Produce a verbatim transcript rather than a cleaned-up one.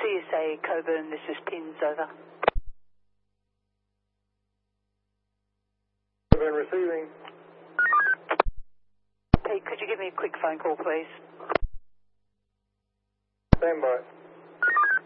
C S A Coburn, this is Pins, over. Coburn receiving. Hey, could you give me a quick phone call, please? Stand by.